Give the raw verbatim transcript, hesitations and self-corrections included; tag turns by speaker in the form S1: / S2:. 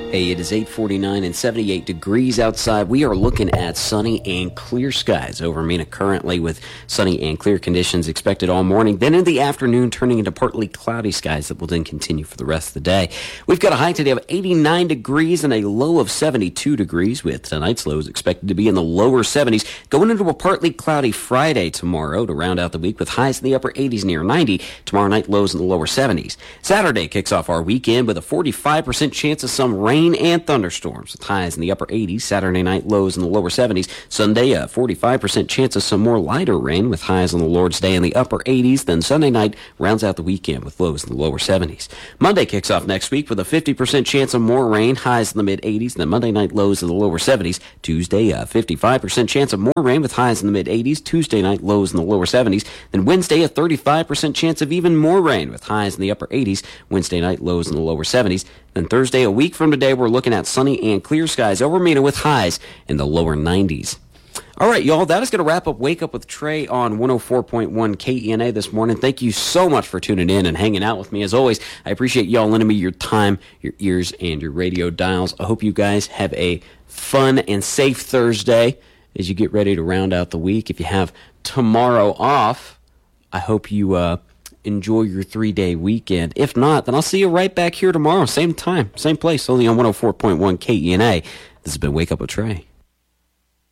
S1: Hey, it is eight forty-nine and seventy-eight degrees outside. We are looking at sunny and clear skies over Mena currently, with sunny and clear conditions expected all morning. Then in the afternoon, turning into partly cloudy skies that will then continue for the rest of the day. We've got a high today of eighty-nine degrees and a low of seventy-two degrees, with tonight's lows expected to be in the lower seventies. Going into a partly cloudy Friday tomorrow to round out the week, with highs in the upper eighties near ninety. Tomorrow night, lows in the lower seventies. Saturday kicks off our weekend with a forty-five percent chance of some rain and thunderstorms, with highs in the upper eighties. Saturday night, lows in the lower seventies. Sunday, a forty-five percent chance of some more lighter rain, with highs on the Lord's Day in the upper eighties. Then Sunday night rounds out the weekend with lows in the lower seventies. Monday kicks off next week with a fifty percent chance of more rain, highs in the mid-eighties. Then Monday night, lows in the lower seventies. Tuesday, a fifty-five percent chance of more rain with highs in the mid-eighties. Tuesday night, lows in the lower seventies. Then Wednesday, a thirty-five percent chance of even more rain with highs in the upper eighties. Wednesday night, lows in the lower seventies. Then Thursday, a week from today, we're looking at sunny and clear skies over Mena with highs in the lower nineties. All right, y'all, that is going to wrap up Wake Up with Trey on one oh four point one K E N A this morning. Thank you so much for tuning in and hanging out with me. As always, I appreciate y'all lending me your time, your ears, and your radio dials. I hope you guys have a fun and safe Thursday as you get ready to round out the week. If you have tomorrow off, I hope you uh, enjoy your three-day weekend. If not, then I'll see you right back here tomorrow, same time, same place, only on one oh four point one K E N A. This has been Wake Up with Trey.